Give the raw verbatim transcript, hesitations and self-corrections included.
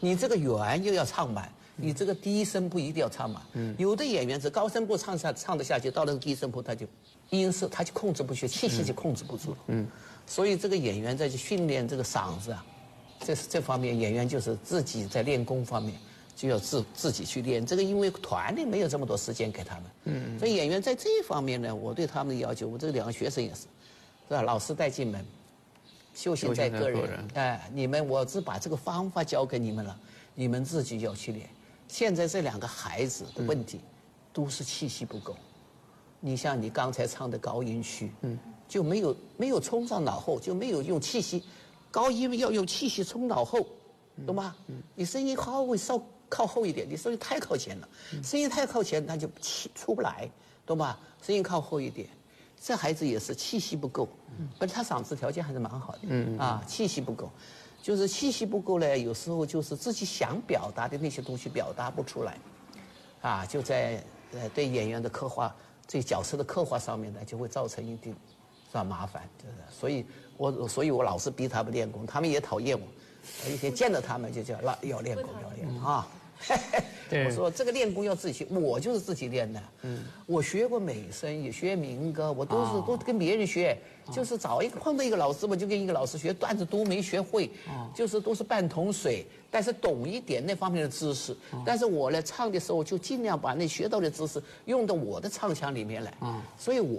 你这个圆又要唱满，你这个低声部一定要唱满。嗯，有的演员是高声部唱下唱得下去，到了低声部他就音色他就控制不住，气息就控制不住了。嗯，所以这个演员在训练这个嗓子啊，这是这方面演员就是自己在练功方面。就要自自己去练这个，因为团里没有这么多时间给他们。嗯，所以演员在这一方面呢，我对他们的要求，我这两个学生也是，是吧？老师带进门，修行在个人。哎，你们我只把这个方法教给你们了，你们自己要去练。现在这两个孩子的问题，都是气息不够。你像你刚才唱的高音区，嗯，就没有没有冲上脑后，就没有用气息，高音要用气息冲脑后，懂吗？嗯，你声音稍微稍。靠后一点，你声音太靠前了，声音太靠前，它就气出不来，懂吧？声音靠后一点，这孩子也是气息不够，而且他嗓子条件还是蛮好的，嗯啊，气息不够，就是气息不够呢，有时候就是自己想表达的那些东西表达不出来，啊，就在呃对演员的刻画、对角色的刻画上面呢，就会造成一定是吧麻烦，就是，所以我所以我老是逼他们练功，他们也讨厌我，一天见到他们就叫要要练功要练啊。我说这个练功要自己学，我就是自己练的。嗯，我学过美声，也学民歌，我都是、哦、都跟别人学，哦、就是找一个碰到一个老师，我就跟一个老师学，段子都没学会，哦、就是都是半桶水，但是懂一点那方面的知识。哦、但是我呢唱的时候就尽量把那学到的知识用到我的唱腔里面来。哦、所以我。